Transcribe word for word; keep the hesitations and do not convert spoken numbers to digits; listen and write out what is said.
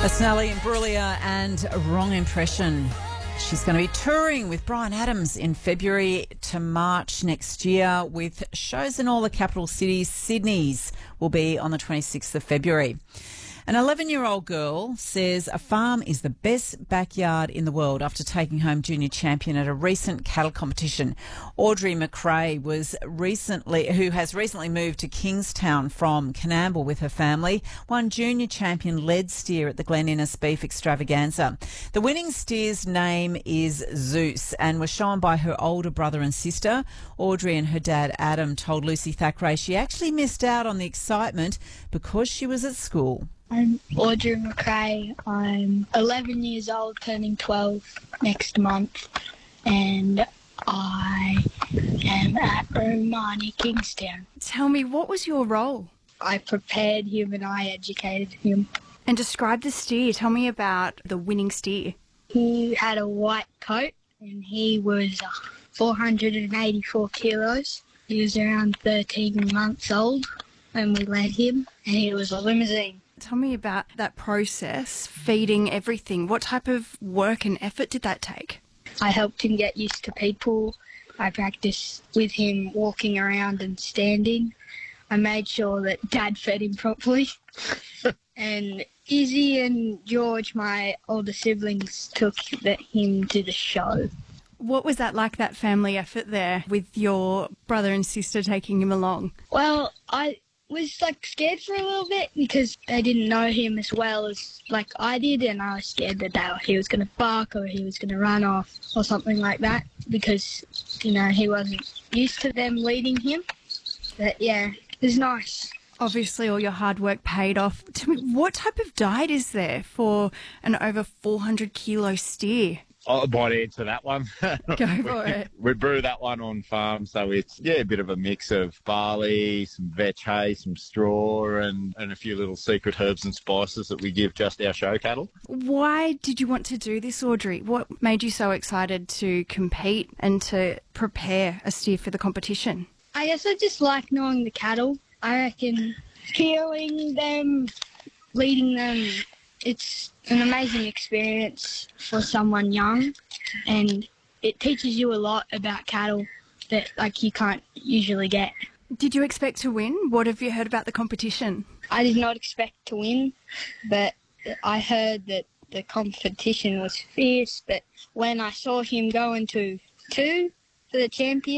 That's Nelly Imbruglia and Wrong Impression. She's going to be touring with Bryan Adams in February to March next year with shows in all the capital cities. Sydney's will be on the twenty-sixth of February. An eleven-year-old girl says a farm is the best backyard in the world after taking home junior champion at a recent cattle competition. Audrey McRae was recently, who has recently moved to Kingstown from Canamble with her family, won junior champion lead steer at the Glen Innes Beef Extravaganza. The winning steer's name is Zeus and was shown by her older brother and sister. Audrey and her dad Adam told Lucy Thackeray she actually missed out on the excitement because she was at school. I'm Audrey McRae. I'm eleven years old, turning twelve next month, and I am at Romani Kingstown. Tell me, what was your role? I prepared him and I educated him. And describe the steer. Tell me about the winning steer. He had a white coat and he was uh, four hundred eighty-four kilos. He was around thirteen months old when we led him, and he was a limousine. Tell me about that process, feeding everything. What type of work and effort did that take? I helped him get used to people. I practiced with him walking around and standing. I made sure that Dad fed him properly. And Izzy and George, my older siblings, took the, him to the show. What was that like, that family effort there with your brother and sister taking him along? Well, I was like scared for a little bit because they didn't know him as well as like I did, and I was scared that they, he was going to bark or he was going to run off or something like that because, you know, he wasn't used to them leading him. But yeah, it was nice. Obviously all your hard work paid off. Tell me, what type of diet is there for an over four hundred kilo steer? I might answer that one. Go for it. We brew that one on farm, so it's, yeah, a bit of a mix of barley, some vetch hay, some straw, and, and a few little secret herbs and spices that we give just our show cattle. Why did you want to do this, Audrey? What made you so excited to compete and to prepare a steer for the competition? I guess I just like knowing the cattle. I reckon feeling them, leading them, it's an amazing experience for someone young, and it teaches you a lot about cattle that like you can't usually get. Did you expect to win? What have you heard about the competition? I did not expect to win, but I heard that the competition was fierce, but when I saw him go into two for the champion,